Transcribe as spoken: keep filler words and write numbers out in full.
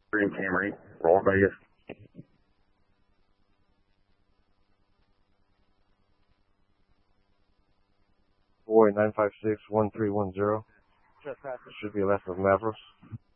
Green Camry, Roll Vegas. Boy nine five six one three one zero. Should be left of Mavros.